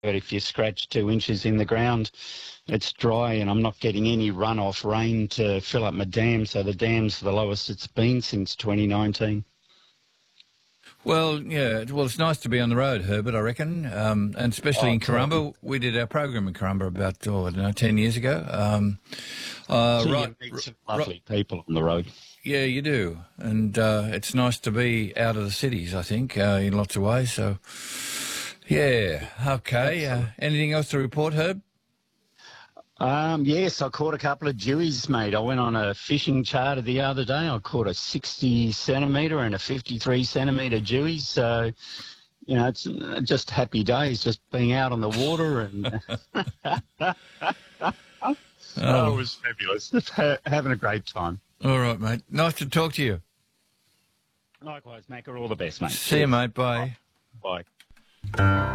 But if you scratch 2 inches in the ground, it's dry, and I'm not getting any runoff rain to fill up my dam. So the dam's the lowest it's been since 2019. Well, yeah. Well, it's nice to be on the road, Herbert, I reckon, and especially in Corumba. We did our program in Corumba about, I don't know, 10 years ago. You meet some lovely people on the road. Yeah, you do. And it's nice to be out of the cities, I think, in lots of ways. So, yeah, okay. Anything else to report, Herb? Yes, I caught a couple of jewies, mate. I went on a fishing charter the other day. I caught a 60-centimetre and a 53-centimetre jewie. So, you know, it's just happy days, just being out on the water. And it was fabulous. Just having a great time. All right, mate. Nice to talk to you. Likewise, Macca. All the best, mate. See you, mate. Bye. Bye.